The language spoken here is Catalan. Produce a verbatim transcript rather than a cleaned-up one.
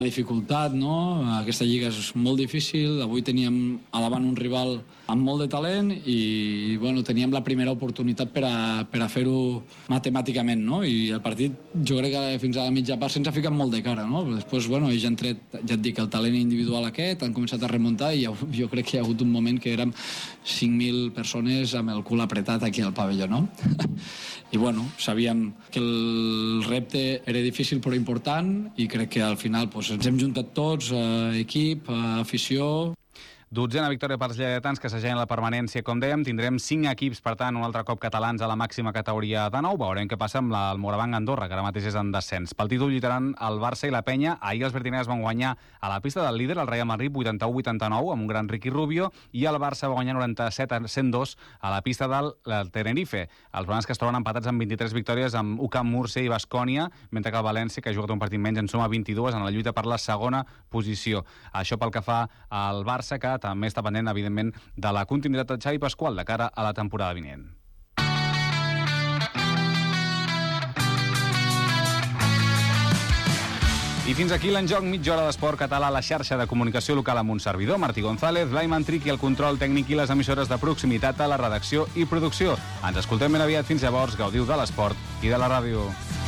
dificultat, no? Aquesta lliga és molt difícil, avui teníem a davant un rival amb molt de talent i bueno, teníem la primera oportunitat per a, per a fer-ho matemàticament, no? I el partit jo crec que fins a la mitja part se'ns ha ficat molt de cara, no? Però després, bueno, ells han tret, ja et dic, el talent individual aquest, han començat a remuntar i jo crec que hi ha hagut un moment que érem cinc mil persones amb el cul apretat aquí al pavelló, no? I bueno, sabíem que el repte era difícil però important i crec que al final pues, ens hem juntat tots, eh, equip, eh, afició. Dotzena victòria per als lleidatans que s'asseguen la permanència, com dèiem. Tindrem cinc equips, per tant, un altre cop catalans a la màxima categoria de nou. Veurem què passa amb la, el Morabanc Andorra, que ara mateix és en descens. Pel títol lluitaran el Barça i la Penya. Ahir els bertiners van guanyar a la pista del líder, el Real Madrid, vuitanta-u vuitanta-nou, amb un gran Ricky Rubio, i el Barça va guanyar noranta-set a cent dos a la pista del Tenerife. Els blancs que es troben empatats amb vint-i-tres victòries amb U C A M Murcia i Baskonia, mentre que el València, que ha jugat un partit menys, en suma vint-i-dos en la lluita per la segona posició. Això pel que fa al Barça, que també està pendent, evidentment, de la continuïtat de Xavi Pasqual de cara a la temporada vinent. I fins aquí l'enjoc, mitja hora d'esport català a la xarxa de comunicació local amb un servidor, Martí González, Blai Mantric i el control tècnic i les emissores de proximitat a la redacció i producció. Ens escoltem ben aviat. Fins llavors, gaudiu de l'esport i de la ràdio.